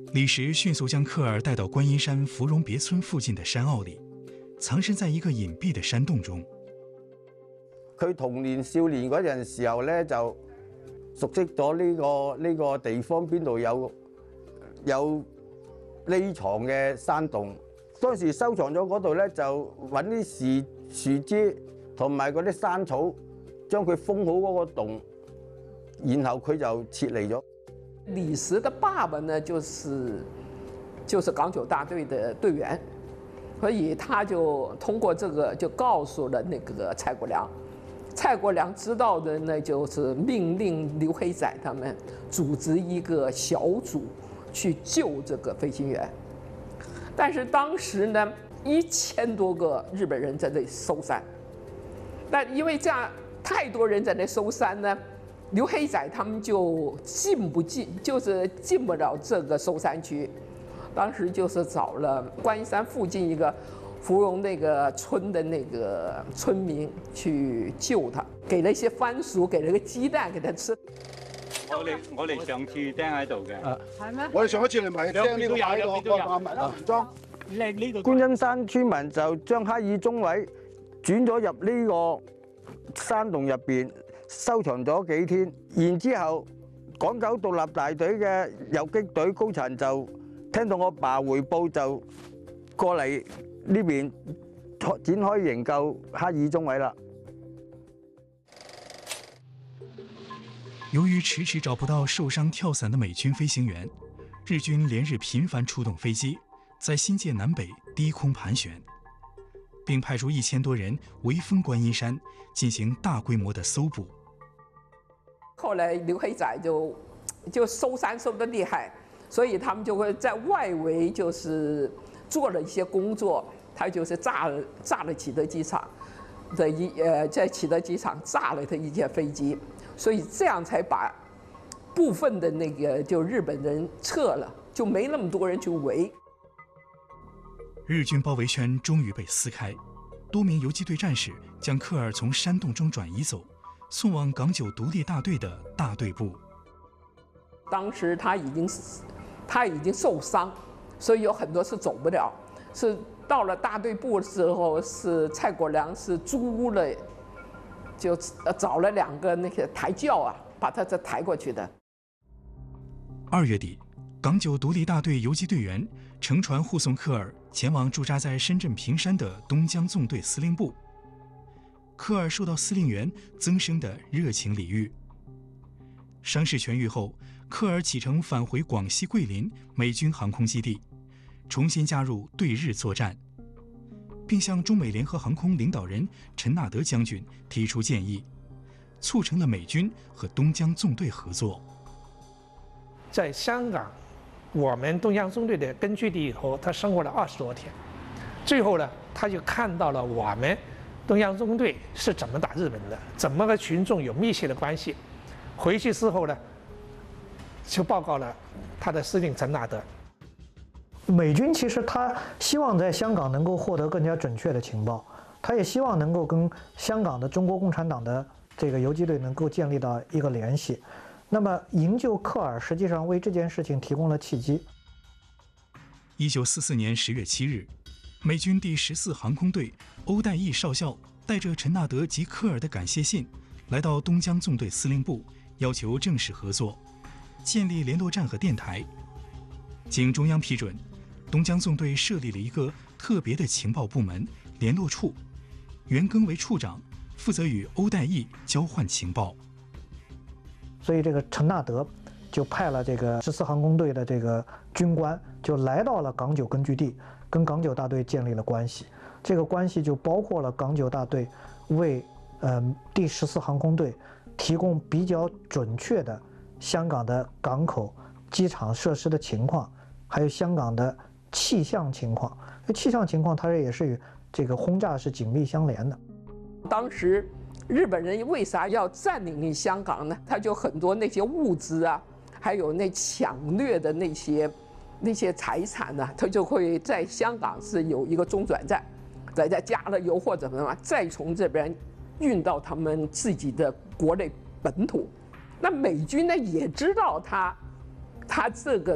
李石迅速将科尔带到观音山芙蓉别村附近的山坳里，藏身在一個隱蔽的山洞中。 佢童年少年嗰陣時候咧，就熟悉咗呢個地方邊度有匿藏嘅山洞。當時收藏咗嗰度咧，就揾啲樹枝同埋嗰啲山草，將佢封好嗰個洞，然後佢就撤離咗。 李石的爸爸呢，就是港九大队的队员，所以他就通过这个就告诉了那个蔡国良。蔡国良知道的呢，就是命令刘黑仔他们组织一个小组去救这个飞行员。但是当时呢，1000多个日本人在这里搜山，但因为这样太多人在那搜山呢，刘黑仔他们就进不了这个搜山区。当时就是找了观音山附近一个芙蓉那个村的那个村民去救他，给了一些番薯，给了个雞蛋給他吃。 我哋上次釘喺度嘅， 係咩？我哋上一次嚟咪釘呢個牌個文裝。 觀音山村民就將哈爾中尉轉咗入呢個山洞入邊，收藏咗幾天。然之後，港九獨立大隊嘅游擊隊高層就聽到我爸回報，就過嚟呢邊展開營救哈爾中尉啦。 由于迟迟找不到受伤跳伞的美军飞行员，日军连日频繁出动飞机，在新界南北低空盘旋，并派出1000多人围封观音山，进行大规模的搜捕。 后来刘黑仔就搜山搜得厉害，所以他们就会在外围就是做了一些工作，他就是炸了启德机场的在启德机场炸了他一架飞机。所以这样才把部分的那个就日本人撤了，就没那么多人去围。 日军包围圈终于被撕开，多名游击队战士将科尔从山洞中转移走，送往港九独立大队的大队部。 当时他已经受伤，所以有很多是走不了。是到了大队部的时候，是蔡国良是租了。就找了2个那个抬轿啊，把他这抬过去的。 2月底，港九独立大队游击队员乘船护送科尔前往驻扎在深圳平山的东江纵队司令部。科尔受到司令员曾生的热情礼遇。伤势痊愈后，科尔启程返回广西桂林美军航空基地，重新加入对日作战。并向中美联合航空领导人陈纳德将军提出建议，促成了美军和东江纵队合作。 在香港，我们东江纵队的根据地以后，他生活了20多天，最后呢，他就看到了我们东江纵队是怎么打日本的，怎么和群众有密切的关系。回去之后呢，就报告了他的司令陈纳德。 美军其实他希望在香港能够获得更加准确的情报，他也希望能够跟香港的中国共产党的这个游击队能够建立到一个联系。那么营救科尔实际上为这件事情提供了契机。 1944年10月7日，美军第14航空队欧代义少校带着陈纳德及科尔的感谢信，来到东江纵队司令部，要求正式合作，建立联络站和电台。经中央批准，东江纵队设立了一个特别的情报部门联络处，袁庚为处长，负责与欧代义交换情报。 所以这个陈纳德就派了这个14航空队的这个军官，就来到了港九根据地，跟港九大队建立了关系。这个关系就包括了港九大队为第14航空队提供比较准确的香港的港口、机场设施的情况，还有香港的气象情况。气象情况它也是与这个轰炸是紧密相连的。 当时日本人为啥要占领香港呢？他就很多那些物资啊，还有那抢掠的那些财产呢，他就会在香港是有一个中转站，再加了油或者什么，再从这边运到他们自己的国内本土。那美军呢也知道他这个